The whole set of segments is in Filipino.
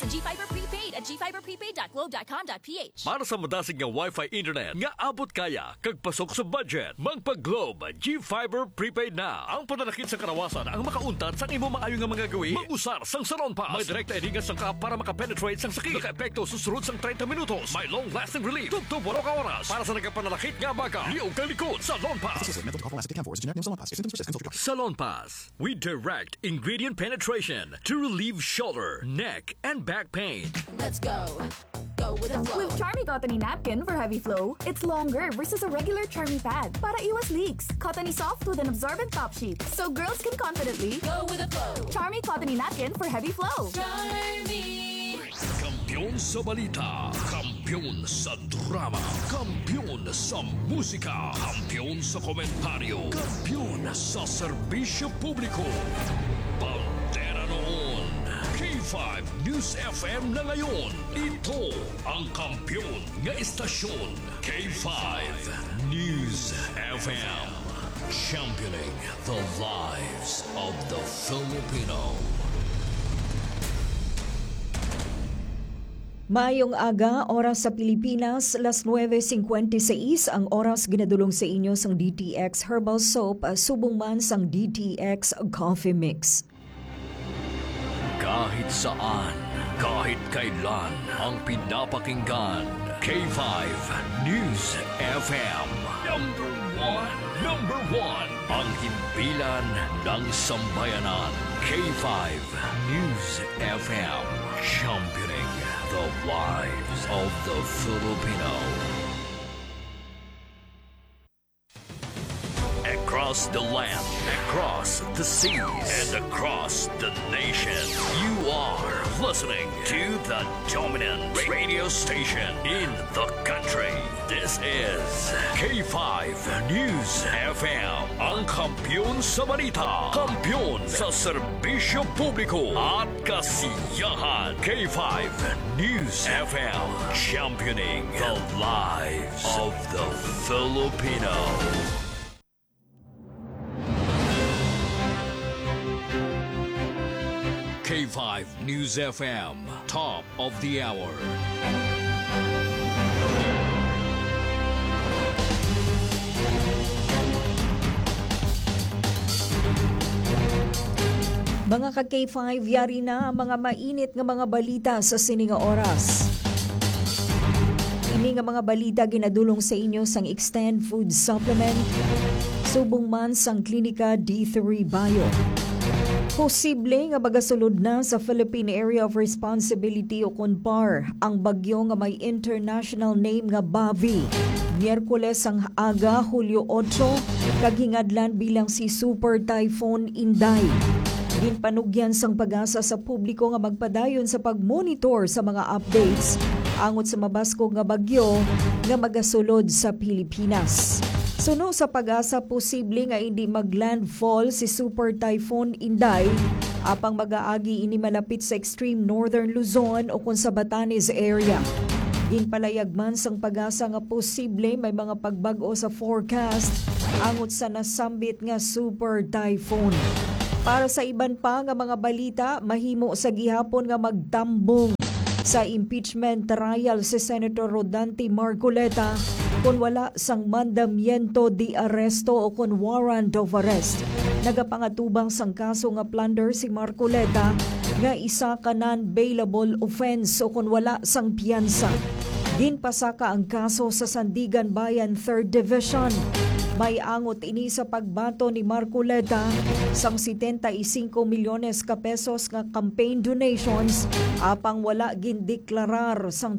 GFiber Prepaid at gfiberprepaid.globe.com.ph. Para sa madasig nga Wi-Fi internet nga abot kaya kag pasok sa budget, magpa-Globe GFiber Prepaid na. Ang pananakit sa karawasan ang makauntat sa imo maayo nga mga gawi. Mag-usar sang Salon Pass. May direkta edingan sang ka para makapenetrate sang sakit. Naka-epekto susunod sang 30 minutos. May long-lasting relief. Tugtog 8 ka oras. Para sa nagkapananakit nga baga. Liog kang likod. Salon Pass. Salon Pass. We direct ingredient penetration to relieve shoulder, neck, and back pain. Let's go. Go with the flow. With Charmy Cottony Napkin for heavy flow, it's longer versus a regular Charmy pad para iwas leaks. Cottony soft with an absorbent top sheet, so girls can confidently Go with the flow. Charmy Cottony Napkin for heavy flow. Charmy. Kampiyon sa balita, kampiyon sa drama, kampiyon sa musika, kampiyon sa komentaryo, kampiyon sa serbisyo publiko. Pantera noon, K5 News FM na ngayon. Ito ang kampiyon nga istasyon, K5 News FM. Championing the lives of the Filipino. Maayong aga, oras sa Pilipinas, las 9:56 ang oras ginadulong sa inyo sang DTX Herbal Soap, subong man sang DTX Coffee Mix. Kahit saan, kahit kailan, ang pinapakinggan, K5 News FM. Number one, ang himpilan ng sambayanan, K5 News FM. Championing the lives of the Filipino. Across the land, across the seas, and across the nation, you are listening to the dominant radio station in the country. This is K5 News FM, ang kampiyon sa balita, kampiyon sa serbisyo publiko at kasiyahan. K5 News FM, championing the lives of the Filipino. K5 News FM, top of the hour. Mga ka-K5, yari na ang mga mainit nga mga balita sa sininga oras. Ini nga mga balita ginadulong sa inyo sang Extend Food Supplement, subong man sang Klinika D3 Bio. Posible nga magasulod na sa Philippine Area of Responsibility o KUNPAR ang bagyo nga may international name nga Bavi. Miyerkules ang aga, Hulyo 8, kaghingadlan bilang si Super Typhoon Inday. Ginpanugyan sang pag-asa sa publiko nga magpadayon sa pagmonitor sa mga updates angot sa mabaskog nga bagyo nga magasulod sa Pilipinas. Suno sa pag-asa, posible nga hindi maglandfall si Super Typhoon Inday apang mag-aagi ini malapit sa extreme northern Luzon o kung sa Batanes area. Ginpalayag man sang pag-asa nga posible may mga pagbag-o sa forecast angot sa nasambit nga Super Typhoon. Para sa iban pa nga mga balita, mahimo sa gihapon nga magtambong sa impeachment trial si Senator Rodante Marcoleta kung wala sang mandamiento di arresto o kung warrant of arrest. Nagapangatubang sang kaso nga plunder si Marcoleta nga isa ka non-bailable offense o kung wala sang piyansa. Ginpasaka ang kaso sa Sandigan Bayan 3rd Division. May angot ini sa pagbato ni Marcoleta sang 75 milyones ka pesos nga campaign donations apang wala gindeklarar sang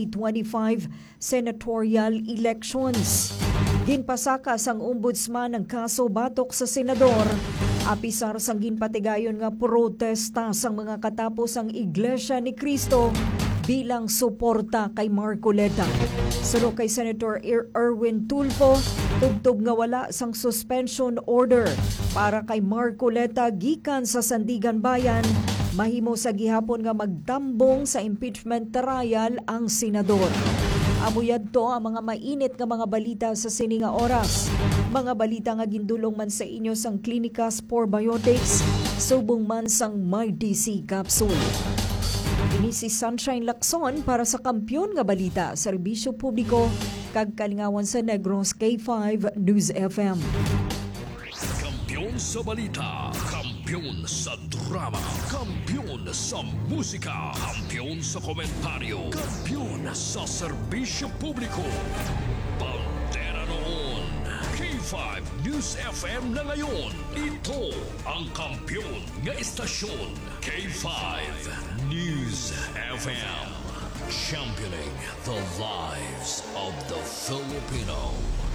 2025 senatorial elections. Ginpasaka sang ombudsman ang kaso batok sa senador apisar sang ginpatigayon nga protesta sang mga katapos ang Iglesia ni Cristo bilang suporta kay Marcoleta. Suno kay Senator Erwin Tulfo, tugtog nga wala sang suspension order para kay Marcoleta gikan sa Sandigan Bayan, mahimo sa gihapon nga magtambong sa impeachment trial ang senador. Amuyad to ang mga mainit nga mga balita sa sininga oras. Mga balita nga gindulong man sa inyo sang Klinika Spore Biotics, subong man sang My DC Capsule. Kini si Sunshine Lacson para sa Kampiyon nga Balita, Serbisyo Publiko, kag kalingawan sa Negros K5 News FM. Kampiyon sa balita, kampiyon sa drama, kampiyon sa musika, kampiyon sa komentaryo, kampiyon sa serbisyo publiko. Bandera noon, K5 News FM na ngayon. Ito ang kampiyon nga istasyon, K5 News FM. Championing the lives of the Filipino.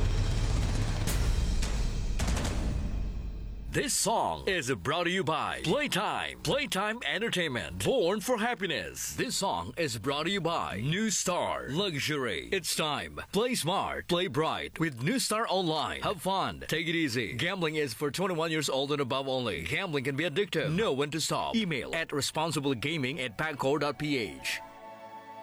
This song is brought to you by Playtime. Playtime Entertainment. Born for happiness. This song is brought to you by New Star Luxury. It's time. Play smart. Play bright with New Star Online. Have fun. Take it easy. Gambling is for 21 years old and above only. Gambling can be addictive. Know when to stop. Email at responsiblegaming@pagcor.ph.